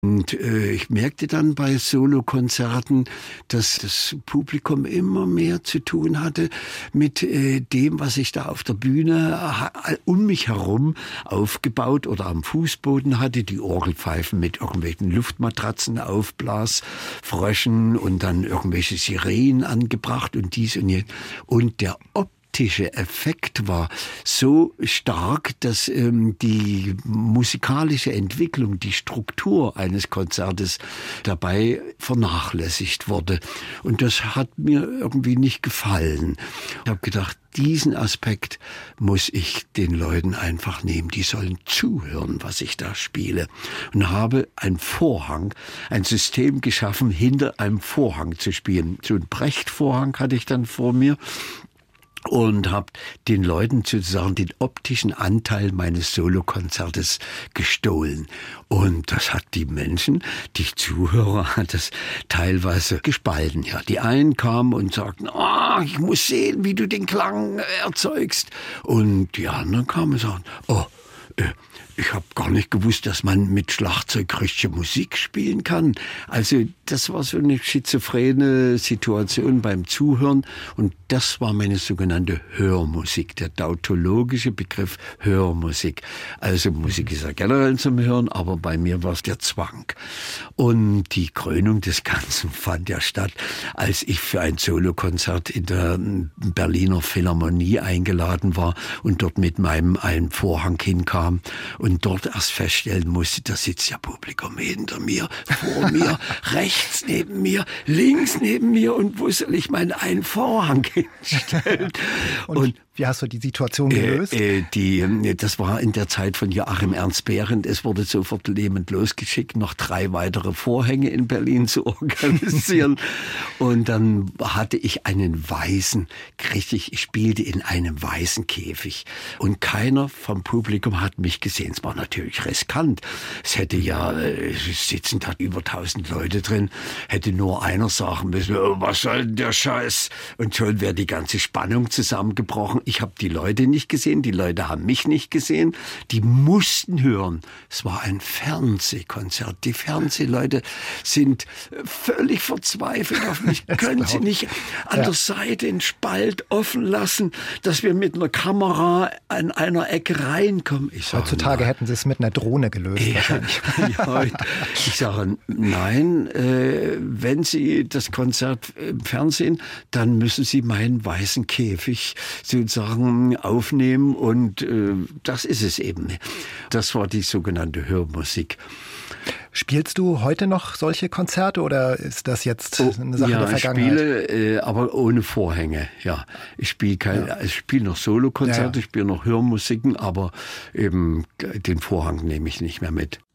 Und ich merkte dann bei Solokonzerten, dass das Publikum immer mehr zu tun hatte mit dem, was ich da auf der Bühne um mich herum aufgebaut oder am Fußboden hatte. Die Orgelpfeifen mit irgendwelchen Luftmatratzen, Aufblasfröschen und dann irgendwelche Sirenen angebracht und dies und jenes. Und der optische Effekt war so stark, dass die musikalische Entwicklung, die Struktur eines Konzertes dabei vernachlässigt wurde. Und das hat mir irgendwie nicht gefallen. Ich habe gedacht, diesen Aspekt muss ich den Leuten einfach nehmen. Die sollen zuhören, was ich da spiele. Und habe einen Vorhang, ein System geschaffen, hinter einem Vorhang zu spielen. So einen Brechtvorhang hatte ich dann vor mir. Und habe den Leuten sozusagen den optischen Anteil meines Solokonzertes gestohlen. Und das hat die Menschen, die Zuhörer, hat das teilweise gespalten. Ja, die einen kamen und sagten, ich muss sehen, wie du den Klang erzeugst. Und die anderen kamen und sagten, ich habe gar nicht gewusst, dass man mit Schlagzeug richtige Musik spielen kann. Also das war so eine schizophrene Situation beim Zuhören. Und das war meine sogenannte Hörmusik, der tautologische Begriff Hörmusik. Also Musik ist ja generell zum Hören, aber bei mir war es der Zwang. Und die Krönung des Ganzen fand ja statt, als ich für ein Solokonzert in der Berliner Philharmonie eingeladen war und dort mit meinem einen Vorhang hinkam und dort erst feststellen musste, da sitzt ja Publikum hinter mir, vor mir, rechts neben mir, links neben mir und wo soll ich meinen einen Vorhang hinstellen? Und wie hast du die Situation gelöst? Das war in der Zeit von Joachim Ernst Behrendt. Es wurde sofort lebend losgeschickt, noch 3 weitere Vorhänge in Berlin zu organisieren. Und dann hatte ich einen weißen, ich spielte in einem weißen Käfig. Und keiner vom Publikum hat mich gesehen. Es war natürlich riskant. Es hätte sitzen da über 1000 Leute drin, hätte nur einer sagen müssen, was soll denn der Scheiß? Und schon wäre die ganze Spannung zusammengebrochen. Ich habe die Leute nicht gesehen, die Leute haben mich nicht gesehen. Die mussten hören. Es war ein Fernsehkonzert. Die Fernsehleute sind völlig verzweifelt auf mich. Können sie nicht an der Seite einen Spalt offen lassen, dass wir mit einer Kamera an einer Ecke reinkommen? Heutzutage hätten sie es mit einer Drohne gelöst wahrscheinlich. Ich sage, nein, wenn Sie das Konzert im Fernsehen, dann müssen Sie meinen weißen Käfig sozusagen aufnehmen und das ist es eben. Das war die sogenannte Hörmusik. Spielst du heute noch solche Konzerte oder ist das jetzt eine Sache der Vergangenheit? Ich spiele, aber ohne Vorhänge. Ja, ich spiele noch Solokonzerte, ich spiele noch Hörmusiken, aber eben den Vorhang nehme ich nicht mehr mit.